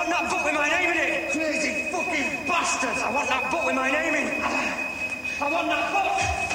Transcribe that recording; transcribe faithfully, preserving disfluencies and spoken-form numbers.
want that book with my name in it. Crazy fucking bastards. I want that book with my name in. I want that book.